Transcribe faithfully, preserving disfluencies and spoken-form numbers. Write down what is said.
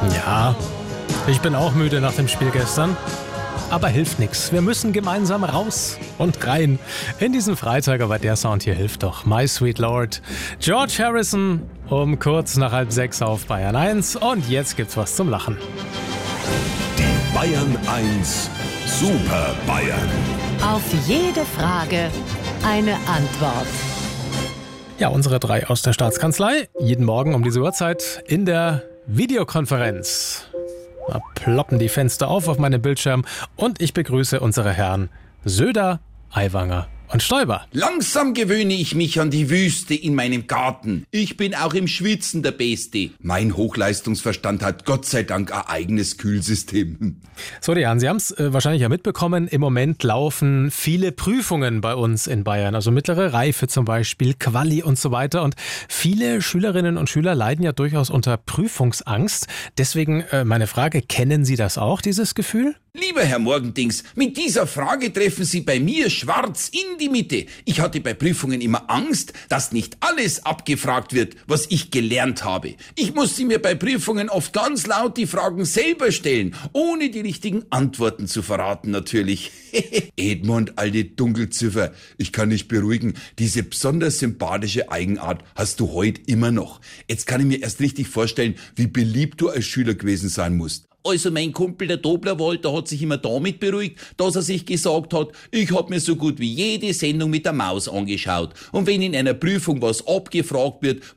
Ja, ich bin auch müde nach dem Spiel gestern. Aber hilft nix. Wir müssen gemeinsam raus und rein in diesen Freitag. Aber der Sound hier hilft doch. My Sweet Lord. George Harrison um kurz nach halb sechs auf Bayern eins. Und jetzt gibt's was zum Lachen. Die Bayern eins Super Bayern. Auf jede Frage eine Antwort. Ja, unsere drei aus der Staatskanzlei. Jeden Morgen um diese Uhrzeit in der Videokonferenz. Da ploppen die Fenster auf auf meinem Bildschirm und ich begrüße unsere Herren Söder, Aiwanger und Stoiber. Langsam gewöhne ich mich an die Wüste in meinem Garten. Ich bin auch im Schwitzen der Beste. Mein Hochleistungsverstand hat Gott sei Dank ein eigenes Kühlsystem. So, die Herren, Sie haben es äh, wahrscheinlich ja mitbekommen. Im Moment laufen viele Prüfungen bei uns in Bayern. Also mittlere Reife zum Beispiel, Quali und so weiter. Und viele Schülerinnen und Schüler leiden ja durchaus unter Prüfungsangst. Deswegen äh, meine Frage, kennen Sie das auch, dieses Gefühl? Lieber Herr Morgendings, mit dieser Frage treffen Sie bei mir schwarz in die Mitte. Ich hatte bei Prüfungen immer Angst, dass nicht alles abgefragt wird, was ich gelernt habe. Ich musste mir bei Prüfungen oft ganz laut die Fragen selber stellen, ohne die richtigen Antworten zu verraten natürlich. Edmund, alte Dunkelziffer, ich kann dich beruhigen, diese besonders sympathische Eigenart hast du heute immer noch. Jetzt kann ich mir erst richtig vorstellen, wie beliebt du als Schüler gewesen sein musst. Also mein Kumpel, der Doblerwald, der hat sich immer damit beruhigt, dass er sich gesagt hat, ich hab mir so gut wie jede Sendung mit der Maus angeschaut. Und wenn in einer Prüfung was abgefragt wird,